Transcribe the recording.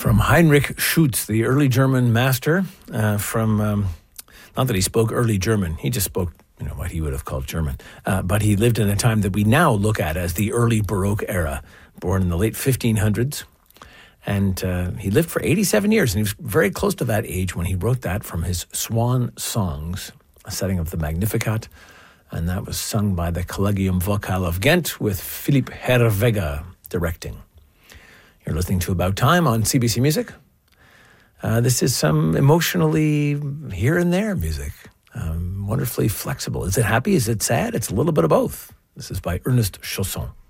From Heinrich Schütz, the early German master, not that he spoke early German, he just spoke, what he would have called German. But he lived in a time that we now look at as the early Baroque era, born in the late 1500s. And he lived for 87 years, and he was very close to that age when he wrote that from his Swan Songs, a setting of the Magnificat. And that was sung by the Collegium Vocal of Ghent with Philippe Herreweghe directing. You're listening to About Time on CBC Music. This is some emotionally here and there music, wonderfully flexible. Is it happy? Is it sad? It's a little bit of both. This is by Ernest Chausson.